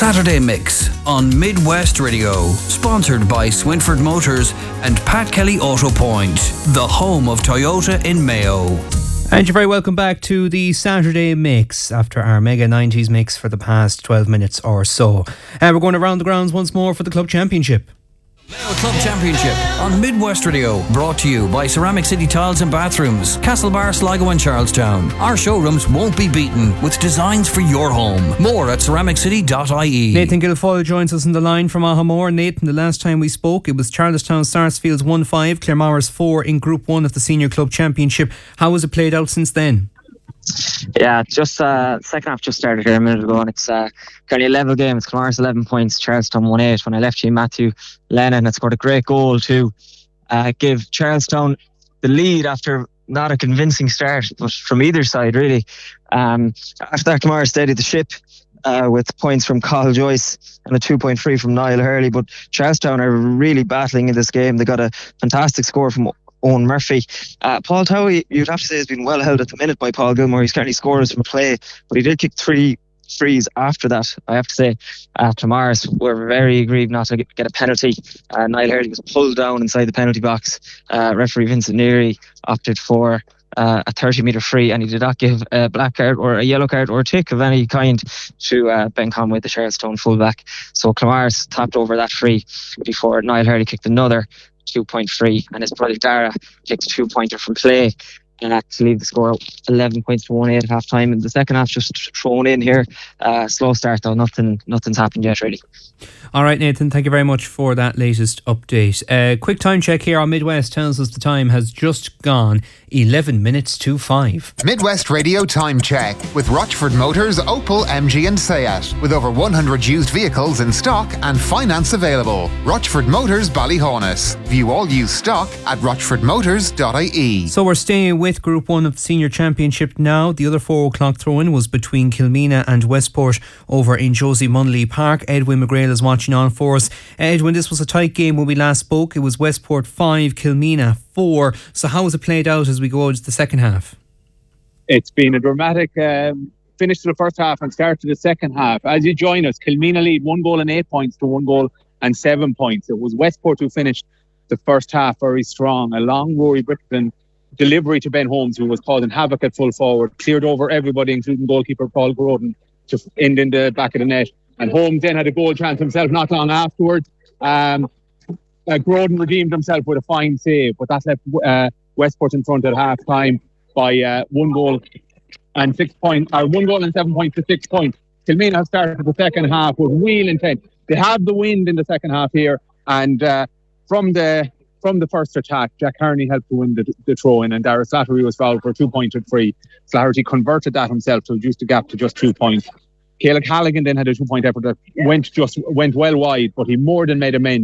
Saturday Mix on Midwest Radio, sponsored by Swinford Motors and Pat Kelly Auto Point, the home of Toyota in Mayo. And you're very welcome back to the Saturday Mix after our Mega 90s mix for the past 12 minutes or so. We're going around the grounds once more for the Club Championship. Mayo Club Championship on Midwest Radio, brought to you by Ceramic City Tiles and Bathrooms, Castlebar, Sligo and Charlestown. Our showrooms won't be beaten with designs for your home. More at ceramiccity.ie. Nathan Guilfoyle joins us on the line from Ahamore. Nathan, the last time we spoke it was Charlestown Sarsfields 1-5, Claremorris 4 in Group 1 of the Senior Club Championship. How has it played out since then? Yeah, just second half just started here a minute ago, and it's currently a level game. It's Claremorris 11 points, Charlestown 1-8. When I left you, Matthew Lennon had scored a great goal to give Charlestown the lead after not a convincing start, but from either side really. After that, Claremorris steadied the ship with points from Cathal Joyce and a 2-point free from Niall Hurley. But Charlestown are really battling in this game. They got a fantastic score from Owen Murphy. Paul Towie, you'd have to say, has been well held at the minute by Paul Gilmore. He's currently scores from play, but he did kick 3 frees after that. I have to say, Claremorris were very aggrieved not to get a penalty. Niall Hurley was pulled down inside the penalty box. Referee Vincent Neary opted for a 30-metre free, and he did not give a black card or a yellow card or a tick of any kind to Ben Conway, the Charlestown fullback. So Claremorris topped over that free before Niall Hurley kicked another 2-point free, and his brother Dara kicked a 2-pointer from play to leave the score 11 points to 1-8 at half time. And the second half just thrown in here. Slow start though, nothing's happened yet really. Alright Nathan, thank you very much for that latest update. Quick time check here on Midwest tells us the time has just gone 11 minutes to 5. Midwest Radio time check with Rochford Motors, Opel, MG and Seat. With over 100 used vehicles in stock and finance available. Rochford Motors, Ballyhonus. View all used stock at rochfordmotors.ie. So we're staying with Group 1 of the Senior Championship now. The other 4 o'clock throw-in was between Kilmena and Westport over in Josie Munley Park. Edwin McGrail is watching on for us. Edwin, this was a tight game when we last spoke. It was Westport 5, Kilmena 4. So how has it played out as we go into the second half? It's been a dramatic finish to the first half and start to the second half. As you join us, Kilmena lead 1 goal and 8 points to 1 goal and 7 points. It was Westport who finished the first half very strong. A long Rory Brickton delivery to Ben Holmes, who was causing havoc at full forward, cleared over everybody, including goalkeeper Paul Groden, to end in the back of the net. And Holmes then had a goal chance himself not long afterwards. Groden redeemed himself with a fine save, but that left Westport in front at half time by 1 goal and 6 points, or 1 goal and 7 points to 6 points. Kilmena have started the second half with real intent. They have the wind in the second half here, and from the first attack, Jack Harney helped to win the throw-in, and Dara Slattery was fouled for a 2-pointed free. Slattery converted that himself to reduce the gap to just 2 points. Caleb Halligan then had a 2-point effort that went well wide, but he more than made amends.